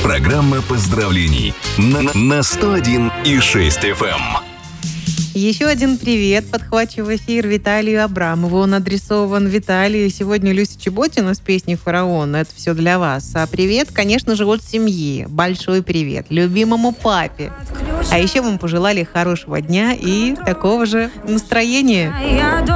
Программа поздравлений на 101,6 FM. Еще один привет подхвачу в эфир Виталию Абрамову. Он адресован Виталию. Сегодня Люся Чеботина с песней «Фараон». Это все для вас. А привет, конечно же, от семьи. Большой привет любимому папе. А еще вам пожелали хорошего дня и такого же настроения.